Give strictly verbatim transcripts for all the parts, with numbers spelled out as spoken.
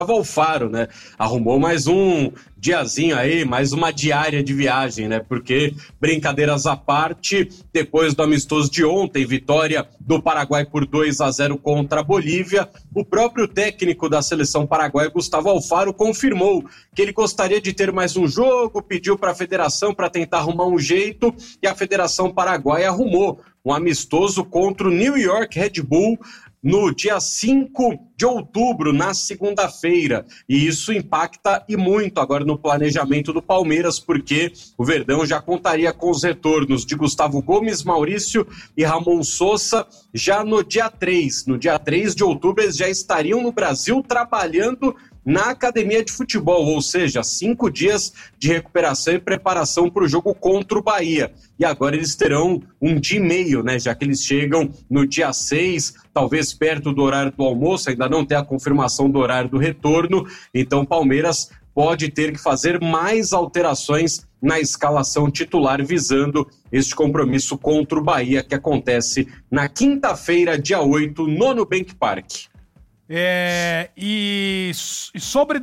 Alfaro, né? Arrumou mais um diazinho aí, mais uma diária de viagem, né? Porque, brincadeiras à parte, depois do amistoso de ontem, vitória do Paraguai por dois a zero contra a Bolívia, o próprio técnico da seleção paraguaia, Gustavo Alfaro, confirmou que ele gostaria de ter mais um jogo, pediu para a federação para tentar arrumar um jeito, e a Federação Paraguaia arrumou um amistoso contra o New York Red Bull no dia cinco de outubro, na segunda-feira, e isso impacta e muito agora no planejamento do Palmeiras, porque o Verdão já contaria com os retornos de Gustavo Gomes, Maurício e Ramon Sosa já no dia três. No dia três de outubro eles já estariam no Brasil trabalhando na academia de futebol, ou seja, cinco dias de recuperação e preparação para o jogo contra o Bahia. E agora eles terão um dia e meio, né? Já que eles chegam no dia seis, talvez perto do horário do almoço, ainda não tem a confirmação do horário do retorno, então o Palmeiras pode ter que fazer mais alterações na escalação titular, visando este compromisso contra o Bahia, que acontece na quinta-feira, dia oito, no Nubank Park. É, e, e sobre...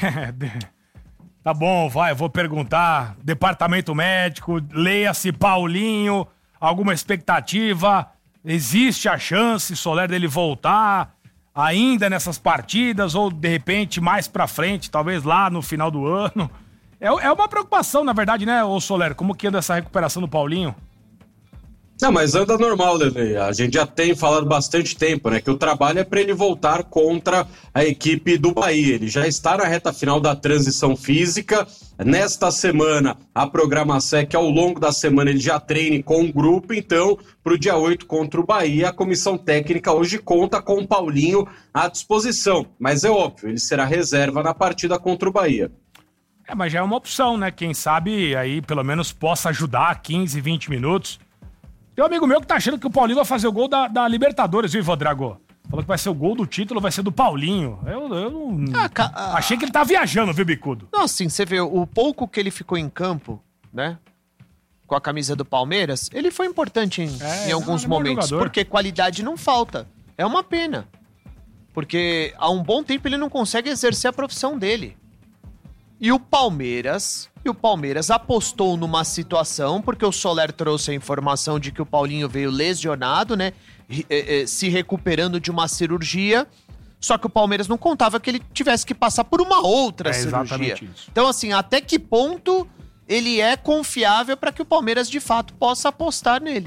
Tá bom, vai, eu vou perguntar. Departamento médico, leia-se Paulinho, alguma expectativa? Existe a chance, Soler, dele voltar ainda nessas partidas ou, de repente, mais pra frente, talvez lá no final do ano? É, é uma preocupação, na verdade, né, ô Soler? Como que anda essa recuperação do Paulinho? Não, mas anda normal, Lele. A gente já tem falado bastante tempo, né? Que o trabalho é para ele voltar contra a equipe do Bahia. Ele já está na reta final da transição física. Nesta semana, a programação é que ao longo da semana ele já treine com o grupo. Então, para o dia oito contra o Bahia, a comissão técnica hoje conta com o Paulinho à disposição. Mas é óbvio, ele será reserva na partida contra o Bahia. É, mas já é uma opção, né? Quem sabe aí pelo menos possa ajudar quinze, vinte minutos. Tem um amigo meu que tá achando que o Paulinho vai fazer o gol da, da Libertadores, viu, Drago? Falou que vai ser o gol do título, vai ser do Paulinho. Eu, eu não... Ah, ca... Achei que ele tá viajando, viu, Bicudo? Não, assim, você vê, o pouco que ele ficou em campo, né, com a camisa do Palmeiras, ele foi importante em, é, em alguns não, momentos, porque qualidade não falta. É uma pena. Porque há um bom tempo ele não consegue exercer a profissão dele. E o Palmeiras... E o Palmeiras apostou numa situação, porque o Soler trouxe a informação de que o Paulinho veio lesionado, né? Se recuperando de uma cirurgia. Só que o Palmeiras não contava que ele tivesse que passar por uma outra é cirurgia. Isso. Então, assim, até que ponto ele é confiável para que o Palmeiras, de fato, possa apostar nele?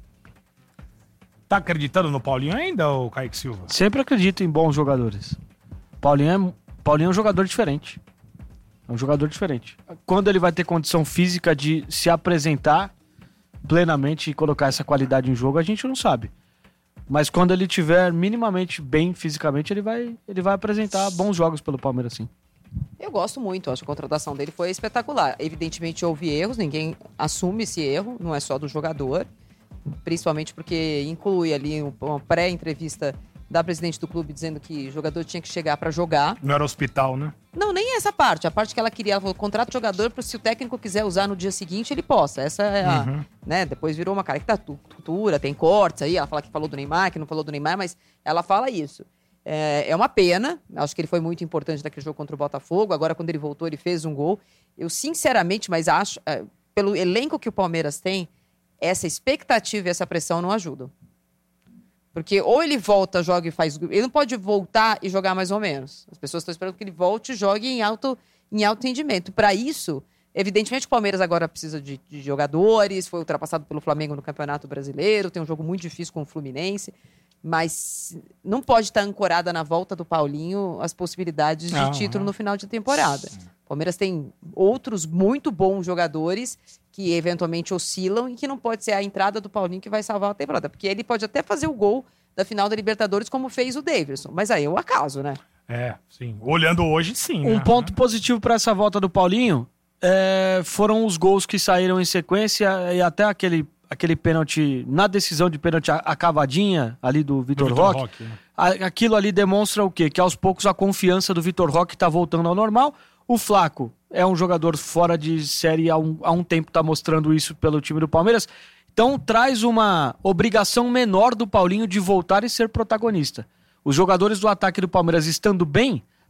Tá acreditando no Paulinho ainda, ô Kaique Silva? Sempre acredito em bons jogadores. Paulinho é, Paulinho é um jogador diferente. É um jogador diferente. Quando ele vai ter condição física de se apresentar plenamente e colocar essa qualidade em jogo, a gente não sabe. Mas quando ele estiver minimamente bem fisicamente, ele vai, ele vai apresentar bons jogos pelo Palmeiras, sim. Eu gosto muito, acho que a contratação dele foi espetacular. Evidentemente houve erros, ninguém assume esse erro, não é só do jogador. Principalmente porque inclui ali uma pré-entrevista da presidente do clube dizendo que o jogador tinha que chegar pra jogar. Não era hospital, né? Não, nem essa parte. A parte que ela queria, ela falou, contrato jogador para se o técnico quiser usar no dia seguinte, ele possa. Essa é a... Uhum. Né? Depois virou uma caricatura, tem cortes aí. Ela fala que falou do Neymar, que não falou do Neymar, mas ela fala isso. É, é uma pena. Acho que ele foi muito importante naquele jogo contra o Botafogo. Agora, quando ele voltou, ele fez um gol. Eu, sinceramente, mas acho, é, pelo elenco que o Palmeiras tem, essa expectativa e essa pressão não ajudam. Porque ou ele volta, joga e faz... Ele não pode voltar e jogar mais ou menos. As pessoas estão esperando que ele volte e jogue em alto, em alto rendimento. Para isso, evidentemente, o Palmeiras agora precisa de, de jogadores, foi ultrapassado pelo Flamengo no Campeonato Brasileiro, tem um jogo muito difícil com o Fluminense, mas não pode estar ancorada na volta do Paulinho as possibilidades de não, título não. no final de temporada. O Palmeiras tem outros muito bons jogadores que eventualmente oscilam e que não pode ser a entrada do Paulinho que vai salvar a temporada. Porque ele pode até fazer o gol da final da Libertadores como fez o Davidson. Mas aí é o acaso, né? É, sim. Olhando hoje, sim. Um né? ponto positivo para essa volta do Paulinho é, foram os gols que saíram em sequência e até aquele, aquele pênalti, na decisão de pênalti, a, a cavadinha ali do Vitor Roque. Roque né? Aquilo ali demonstra o quê? Que aos poucos a confiança do Vitor Roque está voltando ao normal. O Flaco é um jogador fora de série há um, há um tempo, está mostrando isso pelo time do Palmeiras. Então traz uma obrigação menor do Paulinho de voltar e ser protagonista. Os jogadores do ataque do Palmeiras estando bem,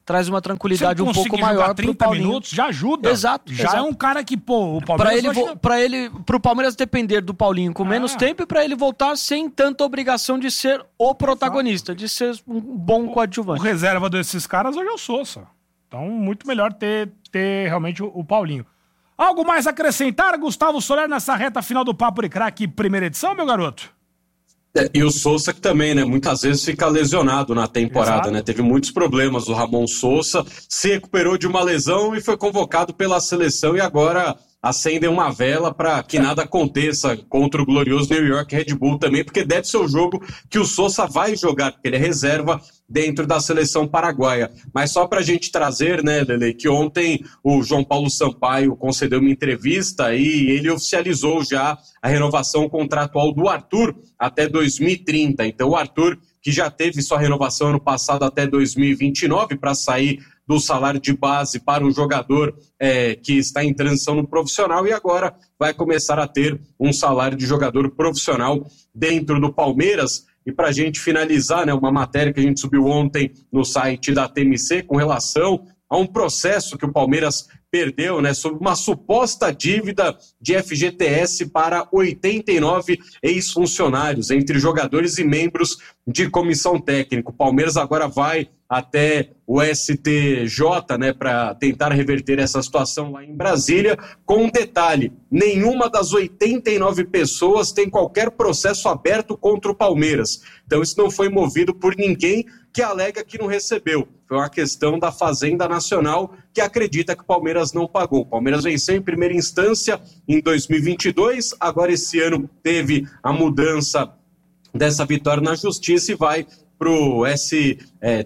traz uma tranquilidade um pouco maior pro Paulinho. minutos, já ajuda. Exato. Já exato. é um cara que, pô, o Palmeiras... Pra ele, vo- pra ele, pro Palmeiras depender do Paulinho com menos Ah. tempo e pra ele voltar sem tanta obrigação de ser o protagonista, de ser um bom O coadjuvante. reserva desses caras hoje é o Sousa. Então, muito melhor ter, ter realmente o, o Paulinho. Algo mais a acrescentar, Gustavo Soler, nessa reta final do Papo de Craque, primeira edição, meu garoto? É, e o Sousa que também, né, muitas vezes fica lesionado na temporada, Exato. né, teve muitos problemas o Ramon Sousa, se recuperou de uma lesão e foi convocado pela seleção e agora acendem uma vela para que nada aconteça contra o glorioso New York Red Bull também, porque deve ser o jogo que o Sousa vai jogar, porque ele é reserva dentro da seleção paraguaia. Mas só para a gente trazer, né, Lele, que ontem o João Paulo Sampaio concedeu uma entrevista e ele oficializou já a renovação contratual do Arthur até dois mil e trinta. Então o Arthur, que já teve sua renovação ano passado até dois mil e vinte e nove para sair do salário de base para um jogador é, que está em transição no profissional e agora vai começar a ter um salário de jogador profissional dentro do Palmeiras. E para a gente finalizar, né, uma matéria que a gente subiu ontem no site da T M C com relação a um processo que o Palmeiras perdeu, né, sobre uma suposta dívida de F G T S para oitenta e nove ex-funcionários, entre jogadores e membros de comissão técnica. O Palmeiras agora vai até o S T J, né, para tentar reverter essa situação lá em Brasília, com um detalhe: nenhuma das oitenta e nove pessoas tem qualquer processo aberto contra o Palmeiras. Então isso não foi movido por ninguém que alega que não recebeu. Foi uma questão da Fazenda Nacional, que acredita que o Palmeiras não pagou. O Palmeiras venceu em primeira instância em dois mil e vinte e dois, agora esse ano teve a mudança dessa vitória na Justiça e vai para o S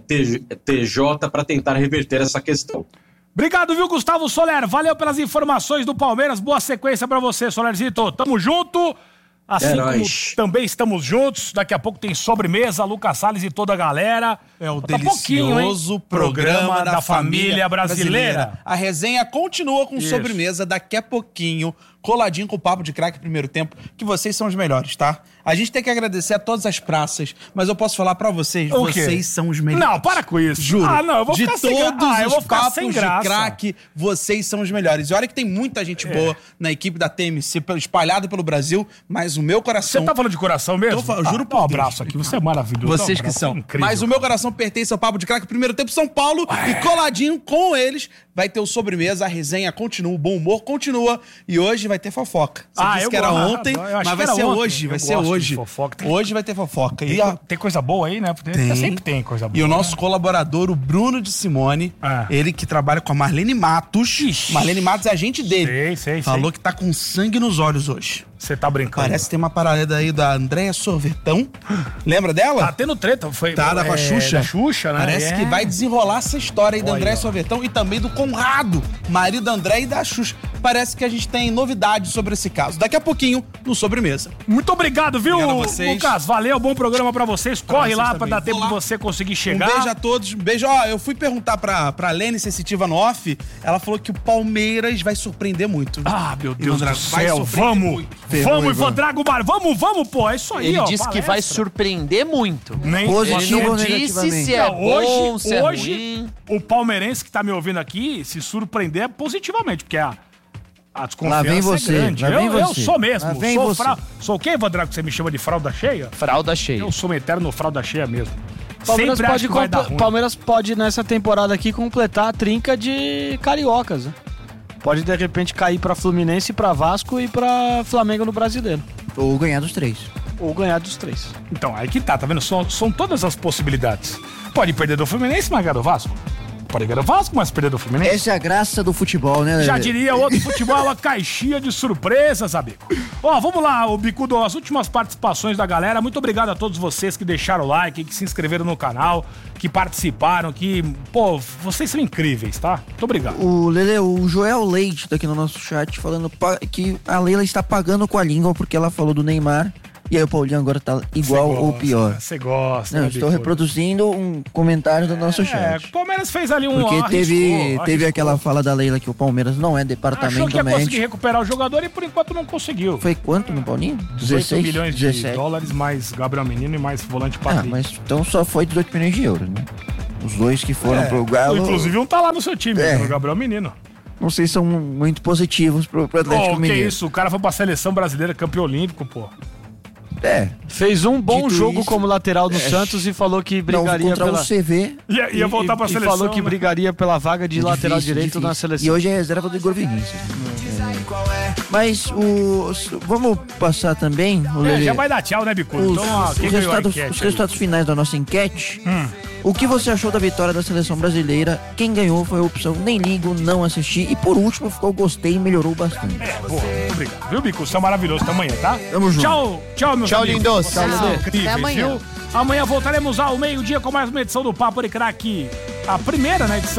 T J para tentar reverter essa questão. Obrigado, viu, Gustavo Soler? Valeu pelas informações do Palmeiras. Boa sequência pra você, Solerzito. Tamo junto. Assim É como nóis. também estamos juntos. Daqui a pouco tem sobremesa, Lucas Salles e toda a galera. É o Falta pouquinho, delicioso hein? programa da, família brasileira. brasileira. A resenha continua com Isso. sobremesa daqui a pouquinho, coladinho com o Papo de Craque primeiro tempo, que vocês são os melhores, tá? A gente tem que agradecer a todas as praças, mas eu posso falar pra vocês, O quê? vocês são os melhores. Não, para com isso. Juro. Ah, não, eu vou de ficar sem todos gra- ah, eu os vou ficar papos sem de graça. craque, vocês são os melhores. E olha que tem muita gente É. boa na equipe da T M C, pelo- espalhada pelo Brasil, mas o meu coração... Você tá falando de coração mesmo? Tô falando, juro ah, por dá um Deus. abraço aqui, você é maravilhoso. Vocês Dá um que abraço, são. incrível. Mas o meu coração pertence ao Papo de Craque primeiro tempo São Paulo e coladinho com eles vai ter o sobremesa, a resenha continua, o bom humor continua e hoje vai ter fofoca. Você Ah, disse eu que era gosto. ontem, Eu acho mas que vai era ser ontem. hoje, vai Eu ser gosto de hoje. fofoca. Tem- Hoje vai ter fofoca. Tem, E, a- tem coisa boa aí, né? Porque Tem. sempre tem coisa boa. e o nosso né? colaborador, o Bruno de Simone, Ah. ele que trabalha com a Marlene Matos. Ixi. Marlene Matos é agente dele. Sei, sei, Falou sei. que tá com sangue nos olhos hoje. Você tá brincando. Parece que tem uma parada aí da Andréia Sorvetão. Lembra dela? Tá tendo treta. Foi, Tá, da com a é, Xuxa. Da Xuxa, né? Parece É. que vai desenrolar essa história aí da Olha. André Sorvetão e também do Conrado, marido da André e da Xuxa. Parece que a gente tem novidades sobre esse caso. Daqui a pouquinho, no Sobremesa. Muito obrigado, viu, Obrigado a vocês. Lucas? Valeu, bom programa pra vocês. Corre vocês lá pra também. dar Vou tempo lá. de você conseguir Um chegar. beijo a todos. Um beijo. Ó, eu fui perguntar pra, pra Lene Sensitiva no off. Ela falou que o Palmeiras vai surpreender muito. Ah, meu Deus Ivan do Drago, vai céu. surpreender Vamos. muito. Vamos, Ivan Drago Bar. Vamos, vamos, pô. É isso aí, Ele ó. disse que vai palestra. surpreender muito. Nem Positivo Ele não ou disse negativamente? se é Não, bom, hoje, se é hoje ruim. o palmeirense que tá me ouvindo aqui se surpreender positivamente, porque a, a desconfiança Lá vem você, é grande. lá eu, vem eu você. sou mesmo. Lá vem sou, você. fra... sou o quê, Ivan Drago, que você me chama de fralda cheia? Fralda cheia. Eu sou um eterno fralda cheia mesmo. Palmeiras Sempre acho pode, que vai dar comple- ruim. Palmeiras pode, nessa temporada aqui, completar a trinca de cariocas. Né? Pode, de repente, cair pra Fluminense, pra Vasco e pra Flamengo no Brasileiro. Ou ganhar dos três. Ou ganhar dos três. Então, aí que tá, tá vendo? São, são todas as possibilidades. Pode perder do Fluminense, mas ganhar do Vasco. Pode ganhar do Vasco, mas perder do Fluminense. Essa é a graça do futebol, né? Já diria outro futebol, é uma caixinha de surpresas, amigo. Ó, vamos lá, o Bicudo, as últimas participações da galera. Muito obrigado a todos vocês que deixaram o like, que se inscreveram no canal, que participaram, que... Pô, vocês são incríveis, tá? Muito obrigado. O Lele, o Joel Leite tá aqui no nosso chat falando pa- que a Leila está pagando com a língua porque ela falou do Neymar. E aí o Paulinho agora tá igual Cê ou gosta, pior. Você gosta, Não, né, estou Bicudo? reproduzindo um comentário do nosso É, chat. o Palmeiras fez ali um... Porque arriscou, teve, arriscou. teve aquela fala da Leila que o Palmeiras não é Achou departamento que ia conseguir médico. recuperar o jogador e por enquanto não conseguiu. Foi quanto no Paulinho? dezoito dezesseis? milhões de dezessete. dólares, mais Gabriel Menino e mais volante Ah, Patrick. mas então só foi dezoito milhões de euros, né? Os dois que foram É, pro Galo. Inclusive um tá lá no seu time, É. o Gabriel Menino. Não sei se são muito positivos pro, pro Atlético Pô, que Mineiro. isso, o cara foi pra seleção brasileira, campeão olímpico, pô. É. Fez um bom Dito jogo isso, como lateral do é. Santos e falou que Não, brigaria contra pela... o C V. Ia, ia voltar pra e, seleção. E falou que né? brigaria pela vaga de É lateral difícil, direito difícil. na seleção. E hoje é reserva do Igor Vinícius. É. Mas o. Vamos passar também. O É, Lelê, já vai dar tchau, né, Bicudo? os, Então, ó, os quem ganhou a resultados, enquete os aí? resultados finais da nossa enquete. Hum. O que você achou da vitória da seleção brasileira? Quem ganhou foi a opção nem ligo, não assisti. E por último ficou gostei e melhorou bastante. É, boa, muito obrigado. Viu, Bico? Você é maravilhoso. Até amanhã, tá? Tamo junto. Tchau, tchau, meus Tchau, amigos. lindos. Vocês Tchau. são incríveis, Até amanhã. viu? Amanhã voltaremos ao meio-dia com mais uma edição do Papo de Craque. A primeira, né, edição.